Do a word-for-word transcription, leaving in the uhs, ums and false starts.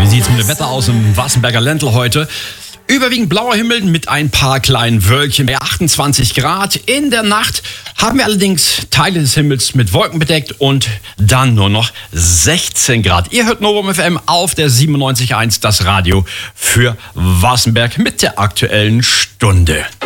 sieht es mit dem Wetter aus im Wassenberger Ländl heute? Überwiegend blauer Himmel mit ein paar kleinen Wölkchen bei achtundzwanzig Grad. In der Nacht haben wir allerdings Teile des Himmels mit Wolken bedeckt und dann nur noch sechzehn Grad. Ihr hört Novum F M auf der siebenundneunzig Komma eins, das Radio für Wassenberg mit der aktuellen Stunde.